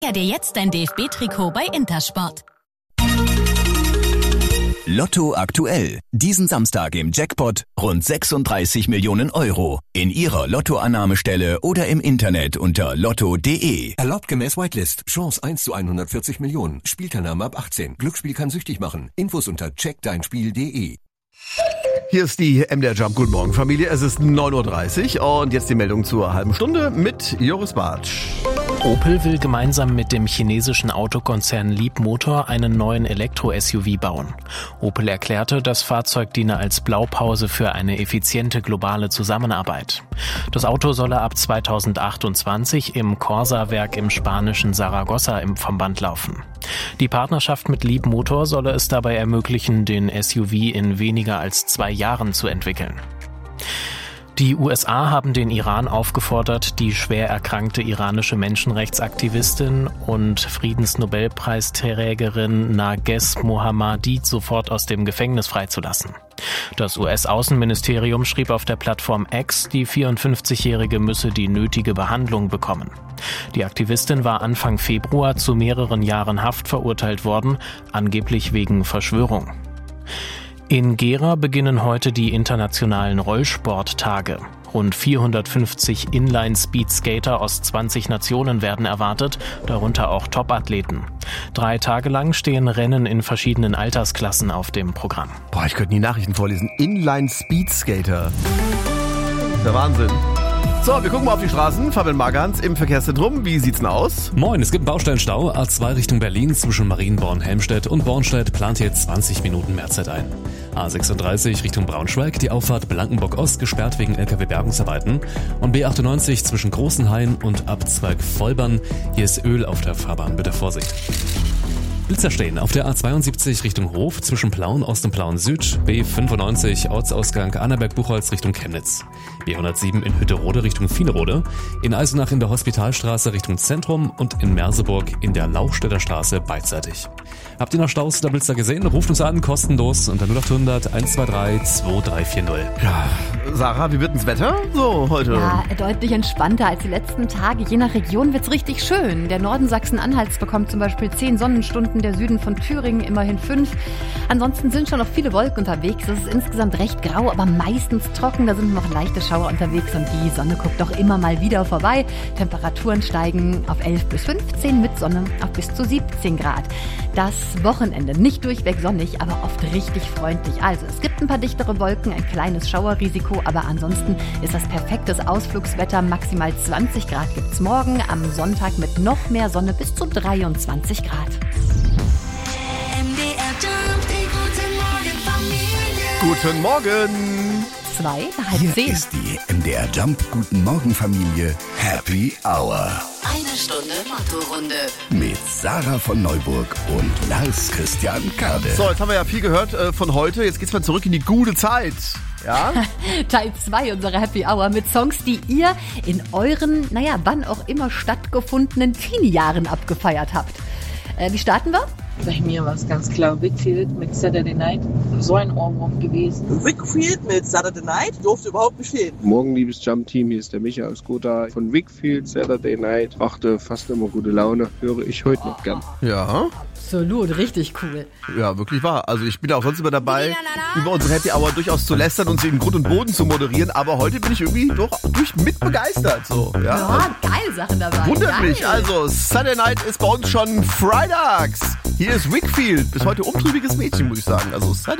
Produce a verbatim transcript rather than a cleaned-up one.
Ja, dir jetzt dein D F B-Trikot bei Intersport. Lotto aktuell. Diesen Samstag im Jackpot rund sechsunddreißig Millionen Euro. In Ihrer Lottoannahmestelle oder im Internet unter lotto punkt de. Erlaubt gemäß Whitelist. Chance eins zu hundertvierzig Millionen. Spielteilnahme ab achtzehn. Glücksspiel kann süchtig machen. Infos unter check dein spiel punkt de. Hier ist die M D R Jump. Guten Morgen, Familie. Es ist neun Uhr dreißig und jetzt die Meldung zur halben Stunde mit Joris Bartsch. Opel will gemeinsam mit dem chinesischen Autokonzern Leapmotor einen neuen Elektro-S U V bauen. Opel erklärte, das Fahrzeug diene als Blaupause für eine effiziente globale Zusammenarbeit. Das Auto solle ab zweitausendachtundzwanzig im Corsa-Werk im spanischen Saragossa im Verband laufen. Die Partnerschaft mit Leapmotor solle es dabei ermöglichen, den S U V in weniger als zwei Jahren zu entwickeln. Die U S A haben den Iran aufgefordert, die schwer erkrankte iranische Menschenrechtsaktivistin und Friedensnobelpreisträgerin Narges Mohammadi sofort aus dem Gefängnis freizulassen. Das U S-Außenministerium schrieb auf der Plattform X, die vierundfünfzigjährige müsse die nötige Behandlung bekommen. Die Aktivistin war Anfang Februar zu mehreren Jahren Haft verurteilt worden, angeblich wegen Verschwörung. In Gera beginnen heute die internationalen Rollsporttage. Rund vierhundertfünfzig Inline-Speed-Skater aus zwanzig Nationen werden erwartet, darunter auch Top-Athleten. Drei Tage lang stehen Rennen in verschiedenen Altersklassen auf dem Programm. Boah, ich könnte die Nachrichten vorlesen. Inline-Speed-Skater. Der Wahnsinn. So, wir gucken mal auf die Straßen. Fabian Margans im Verkehrszentrum. Wie sieht's denn aus? Moin, es gibt einen Baustellenstau. A zwei Richtung Berlin zwischen Marienborn-Helmstedt und Bornstedt plant jetzt zwanzig Minuten mehr Zeit ein. A sechsunddreißig Richtung Braunschweig, die Auffahrt Blankenburg-Ost gesperrt wegen L K W-Bergungsarbeiten. Und B achtundneunzig zwischen Großenhain und Abzweig Vollbahn. Hier ist Öl auf der Fahrbahn, bitte Vorsicht. Blitzer stehen auf der A zweiundsiebzig Richtung Hof zwischen Plauen Ost und Plauen Süd, B fünfundneunzig Ortsausgang Annaberg-Buchholz Richtung Chemnitz, B hundertsieben in Hütterode Richtung Vielerode, in Eisenach in der Hospitalstraße Richtung Zentrum und in Merseburg in der Lauchstädter Straße beidseitig. Habt ihr noch Staus oder Blitzer gesehen? Ruft uns an, kostenlos unter null acht hundert eins zwei drei zwei drei vier null. Ja, Sarah, wie wird denn das Wetter so heute? Ja, deutlich entspannter als die letzten Tage. Je nach Region wird's richtig schön. Der Norden Sachsen-Anhalts bekommt zum Beispiel zehn Sonnenstunden, der Süden von Thüringen immerhin fünf. Ansonsten sind schon noch viele Wolken unterwegs. Es ist insgesamt recht grau, aber meistens trocken. Da sind noch leichte Schauer unterwegs und die Sonne guckt auch immer mal wieder vorbei. Temperaturen steigen auf elf bis fünfzehn, mit Sonne auf bis zu siebzehn Grad. Das Wochenende nicht durchweg sonnig, aber oft richtig freundlich. Also es gibt ein paar dichtere Wolken, ein kleines Schauerrisiko, aber ansonsten ist das perfektes Ausflugswetter. Maximal zwanzig Grad gibt's morgen, am Sonntag mit noch mehr Sonne bis zu dreiundzwanzig Grad. Guten Morgen. Zwei nach halb Hier zehn. ist die M D R Jump Guten Morgen Familie Happy Hour. Eine Stunde Motto-Runde. Mit Sarah von Neuburg und Lars Christian Kade. So, jetzt haben wir ja viel gehört äh, von heute. Jetzt geht's mal zurück in die gute Zeit. Ja? Teil zwei unserer Happy Hour mit Songs, die ihr in euren, naja, wann auch immer stattgefundenen Teenie-Jahren abgefeiert habt. Äh, wie starten wir? Bei mir war es ganz klar Wickfield mit Saturday Night. So ein Ohrwurm gewesen. Wickfield mit Saturday Night durfte überhaupt nicht fehlen. Morgen, liebes Jump-Team, hier ist der Micha aus Gotha von Wickfield, Saturday Night. Machte fast immer gute Laune, höre ich heute noch gern. Ja. Absolut, richtig cool. Ja, wirklich wahr. Also ich bin auch sonst immer dabei, über unsere Happy Hour durchaus zu lästern und sie in Grund und Boden zu moderieren, aber heute bin ich irgendwie doch durch mit begeistert. So, ja, Ja, geile Sachen dabei. Wundert geil. mich. Also, Saturday Night ist bei uns schon freitags. Hier ist Wickfield. Bis heute umtriebiges Mädchen, muss ich sagen. Also, Saturday